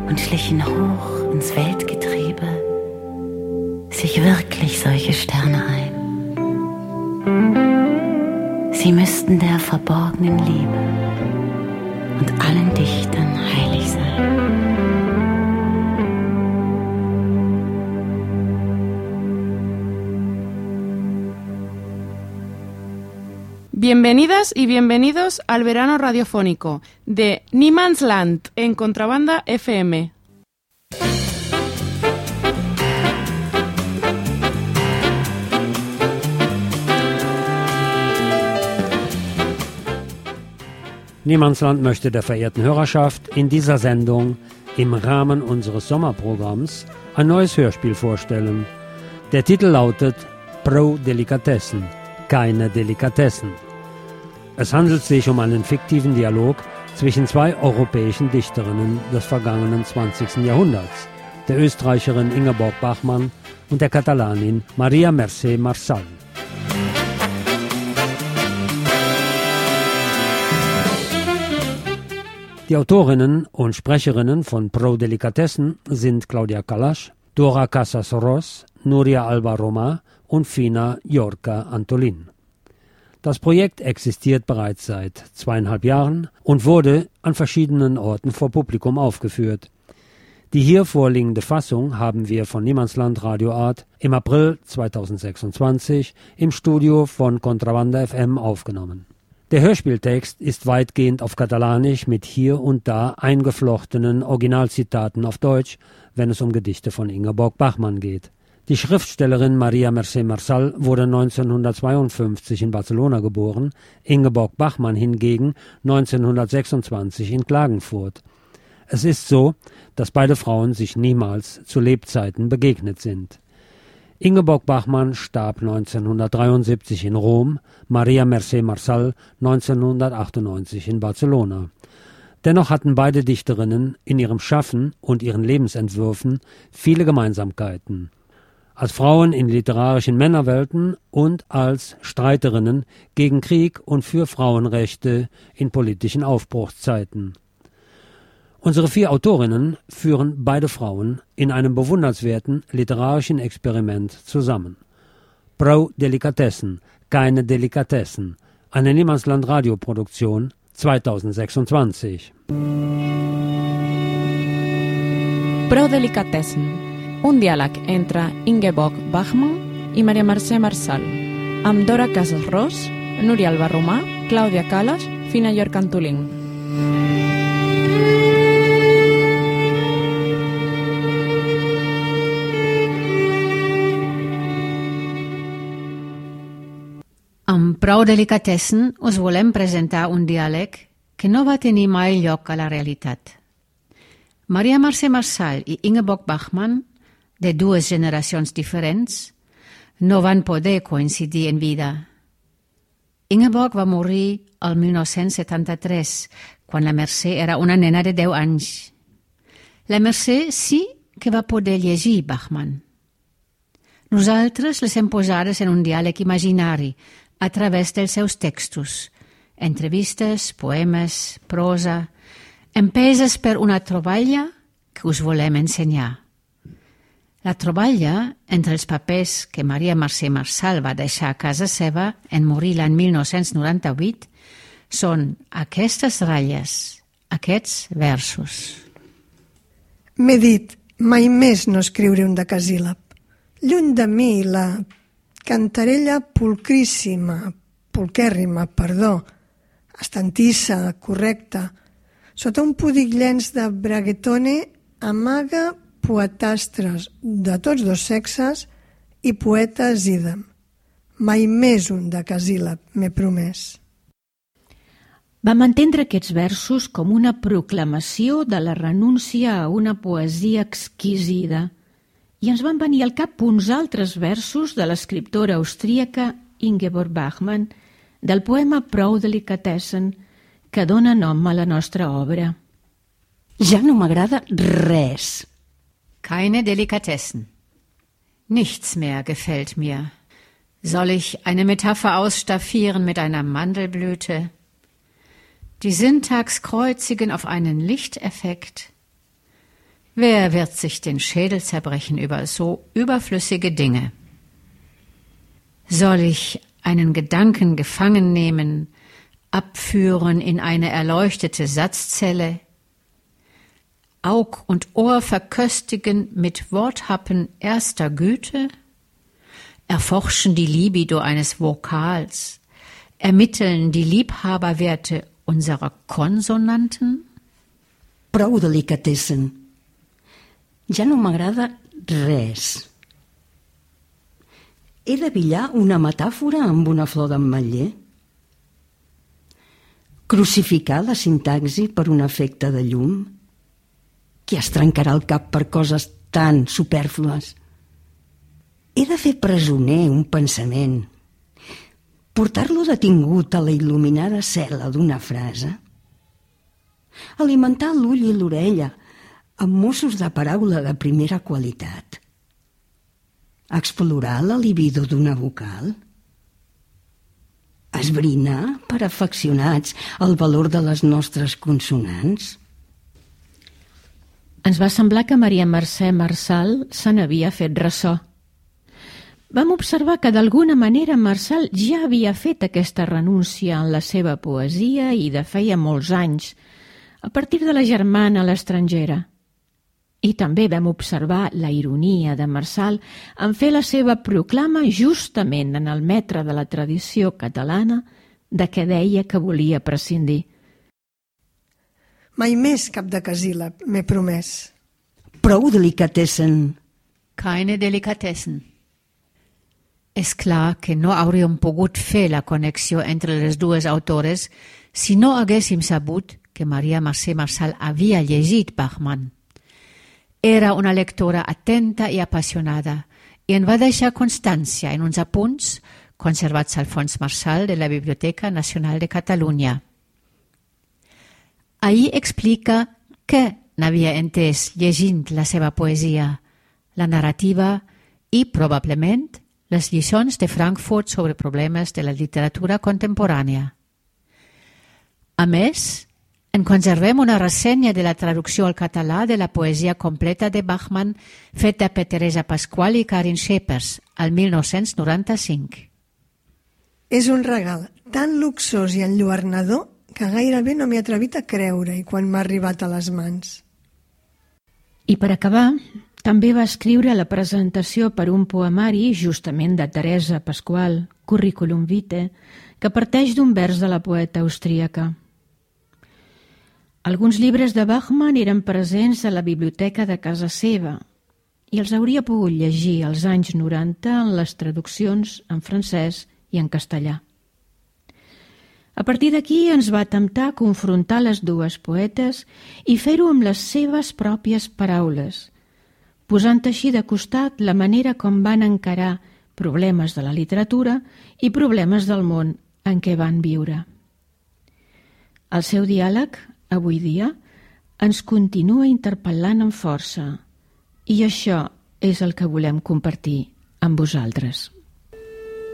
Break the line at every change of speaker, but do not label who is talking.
und schlichen hoch ins Weltgetriebe sich wirklich solche Sterne ein. Sie müssten der verborgenen Liebe und allen Dichtern heilig sein.
Bienvenidas y bienvenidos al verano radiofónico de Niemandsland en Contrabanda FM.
Niemandsland möchte der verehrten Hörerschaft in dieser Sendung im Rahmen unseres Sommerprogramms ein neues Hörspiel vorstellen. Der Titel lautet Pro Delikatessen, keine Delikatessen. Es handelt sich um einen fiktiven Dialog zwischen zwei europäischen Dichterinnen des vergangenen 20. Jahrhunderts, der Österreicherin Ingeborg Bachmann und der Katalanin Maria Mercè Marçal. Die Autorinnen und Sprecherinnen von Pro Delikatessen sind Claudia Kalasch, Dora Casas Ros, Nuria Alba Roma und Fina Yorka Antolin. Das Projekt existiert bereits seit 2,5 Jahren und wurde an verschiedenen Orten vor Publikum aufgeführt. Die hier vorliegende Fassung haben wir von Niemandsland Radio Art im April 2026 im Studio von Contrabanda FM aufgenommen. Der Hörspieltext ist weitgehend auf Katalanisch mit hier und da eingeflochtenen Originalzitaten auf Deutsch, wenn es um Gedichte von Ingeborg Bachmann geht. Die Schriftstellerin Maria Mercè Marçal wurde 1952 in Barcelona geboren, Ingeborg Bachmann hingegen 1926 in Klagenfurt. Es ist so, dass beide Frauen sich niemals zu Lebzeiten begegnet sind. Ingeborg Bachmann starb 1973 in Rom, Maria Mercè Marçal 1998 in Barcelona. Dennoch hatten beide Dichterinnen in ihrem Schaffen und ihren Lebensentwürfen viele Gemeinsamkeiten. Als Frauen in literarischen Männerwelten und als Streiterinnen gegen Krieg und für Frauenrechte in politischen Aufbruchszeiten. Unsere 4 Autorinnen führen beide Frauen in einem bewundernswerten literarischen Experiment zusammen. Pro Delikatessen, keine Delikatessen, eine Niemandsland-Radioproduktion 2026.
Pro Delikatessen, un diàleg entre Ingeborg Bachmann i Maria Mercè Marçal, amb Dora Casas Ros, Núria Alba Romà, Clàudia Kalasch, Fina Yorka Antolin.
Amb Prou Delikatessen us volem presentar un diàleg que no va tenir mai lloc a la realitat. Maria Mercè Marçal i Ingeborg Bachmann, de 2 generacions diferents, no van poder coincidir en vida. Ingeborg va morir el 1973, quan la Mercè era una nena de 10 anys. La Mercè sí que va poder llegir Bachmann. Nosaltres les hem posades en un diàleg imaginari a través dels seus textos, entrevistes, poemes, prosa, empeses per una troballa que us volem ensenyar. La troballa entre els papers que Maria Mercè Marçal va deixar a casa seva en morir l'any 1998 són aquestes ratlles, aquests versos.
M'he dit, mai més no escriure un decasíl·lab. Lluny de mi la cantarella pulcríssima, pulquèrrima, perdó, estantissa, correcta, sota un pudic llenç de braguetone amaga poetastres de tots 2 sexes i poetes idem. Mai més un decasíl·lab, m'he promès.
Vam entendre aquests versos com una proclamació de la renúncia a una poesia exquisida i ens van venir al cap uns altres versos de l'escriptora austríaca Ingeborg Bachmann del poema Prou Delikatessen que dona nom a la nostra obra.
Ja no m'agrada res.
Keine Delikatessen. Nichts mehr gefällt mir. Soll ich eine Metapher ausstaffieren mit einer Mandelblüte? Die Syntax kreuzigen auf einen Lichteffekt. Wer wird sich den Schädel zerbrechen über so überflüssige Dinge? Soll ich einen Gedanken gefangen nehmen, abführen in eine erleuchtete Satzzelle, Aug und Ohr verköstigen mit Worthappen erster Güte, erforschen die Libido eines Vokals, ermitteln die Liebhaberwerte unserer Konsonanten?
Prou delicatessen. Ja no m'agrada res. He de billar una metàfora amb una flor d'ametller? Crucificar la sintaxi per un efecte de llum? Qui es trencarà el cap per coses tan supèrflues? He de fer presoner un pensament, portar-lo detingut a la il·luminada cel·la d'una frase, alimentar l'ull i l'orella amb mossos de paraula de primera qualitat, explorar la libido d'una vocal, esbrinar per afeccionats el valor de les nostres consonants.
Ens va semblar que Maria Mercè Marçal se n'havia fet ressò. Vam observar que d'alguna manera Marçal ja havia fet aquesta renúncia en la seva poesia i de feia molts anys, a partir de la germana a l'estrangera. I també vam observar la ironia de Marçal en fer la seva proclama justament en el metre de la tradició catalana de què deia que volia prescindir.
Mai més cap de casíl·lab, m'he promès.
Prou delicatessen.
Keine Delikatessen. És clar que no hauríem pogut fer la connexió entre les dues autores si no haguéssim sabut que Maria Mercè Marçal havia llegit Bachmann. Era una lectora atenta i apassionada i en va deixar constància en uns apunts conservats al Fons Marçal de la Biblioteca Nacional de Catalunya. Ahí explica què n'havia entès llegint la seva poesia, la narrativa i, probablement, les lliçons de Frankfurt sobre problemes de la literatura contemporània. A més, en conservem una ressenya de la traducció al català de la poesia completa de Bachmann feta per Teresa Pasqual i Karin Schepers al 1995.
És un regal tan luxós i enlluernador que gairebé no m'he atrevit a creure-hi quan m'ha arribat a les mans.
I per acabar, també va escriure la presentació per un poemari justament de Teresa Pasqual, Curriculum Vitae, que parteix d'un vers de la poeta austríaca. Alguns llibres de Bachmann eren presents a la biblioteca de casa seva i els hauria pogut llegir als anys 90 en les traduccions en francès i en castellà. A partir d'aquí ens va temptar confrontar les dues poetes i fer-ho amb les seves pròpies paraules, posant així de costat la manera com van encarar problemes de la literatura i problemes del món en què van viure. El seu diàleg, avui dia, ens continua interpel·lant amb força i això és el que volem compartir amb vosaltres.